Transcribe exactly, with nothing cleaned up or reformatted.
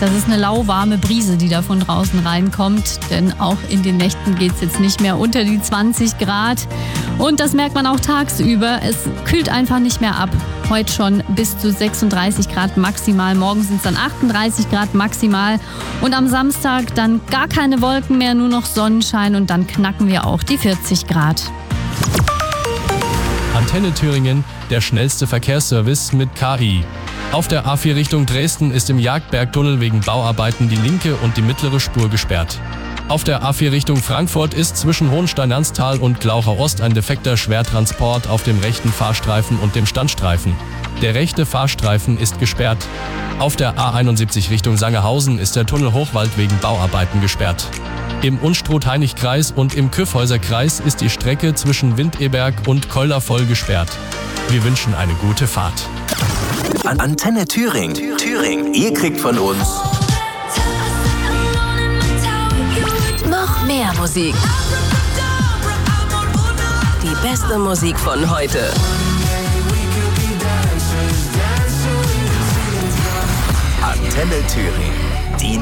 Das ist eine lauwarme Brise, die da von draußen reinkommt, denn auch in den Nächten geht es jetzt nicht mehr unter die zwanzig Grad. Und das merkt man auch tagsüber. Es kühlt einfach nicht mehr ab. Heute schon bis zu sechsunddreißig Grad maximal. Morgen sind es dann achtunddreißig Grad maximal. Und am Samstag dann gar keine Wolken mehr, nur noch Sonnenschein. Und dann knacken wir auch die vierzig Grad. Antenne Thüringen, der schnellste Verkehrsservice mit K I. Auf der A vier Richtung Dresden ist im Jagdbergtunnel wegen Bauarbeiten die linke und die mittlere Spur gesperrt. Auf der A vier Richtung Frankfurt ist zwischen Hohenstein-Ernsthal und Glaucher Ost ein defekter Schwertransport auf dem rechten Fahrstreifen und dem Standstreifen. Der rechte Fahrstreifen ist gesperrt. Auf der A einundsiebzig Richtung Sangerhausen ist der Tunnel Hochwald wegen Bauarbeiten gesperrt. Im Unstrut-Hainich-Kreis und im Kyffhäuser-Kreis ist die Strecke zwischen Windeberg und Keuler voll gesperrt. Wir wünschen eine gute Fahrt. Antenne Thüringen. Thüringen. Ihr kriegt von uns noch mehr Musik. Die beste Musik von heute. Antenne Thüringen.